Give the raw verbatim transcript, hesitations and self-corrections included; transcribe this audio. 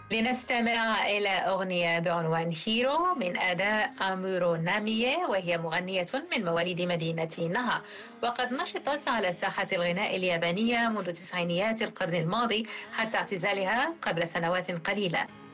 لنستمع إلى أغنية بعنوان هيرو من أداء أمورو نامية، وهي مغنية من مواليد مدينة نها، وقد نشطت على ساحة الغناء اليابانية منذ تسعينيات القرن الماضي حتى اعتزالها قبل سنوات قليلة.